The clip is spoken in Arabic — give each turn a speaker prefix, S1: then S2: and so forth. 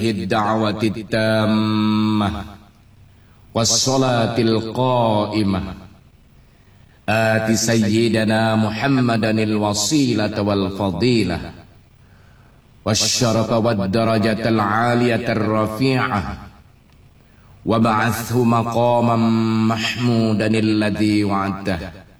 S1: الدعوة التامة والصلاة القائمة آت سيدنا محمدا الوسيلة والفضيلة والشرف والدرجة العالية الرفيعة وابعثه مقاما محمودا الذي وعدته